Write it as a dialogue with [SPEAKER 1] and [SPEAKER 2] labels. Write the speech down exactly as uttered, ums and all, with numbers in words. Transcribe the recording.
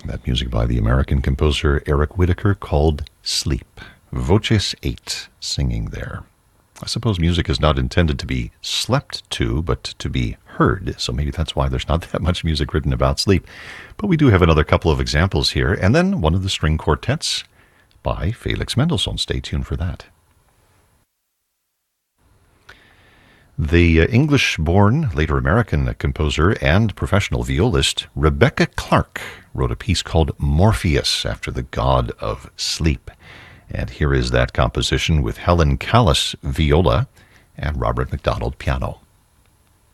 [SPEAKER 1] That music by the American composer Eric Whitacre called Sleep. Voces eight singing there. I suppose music is not intended to be slept to, but to be heard, so maybe that's why there's not that much music written about sleep. But we do have another couple of examples here, and then one of the string quartets by Felix Mendelssohn. Stay tuned for that. The uh, English-born, later American composer and professional violist Rebecca Clark wrote a piece called Morpheus after the god of sleep. And here is that composition with Helen Callis viola and Robert MacDonald piano.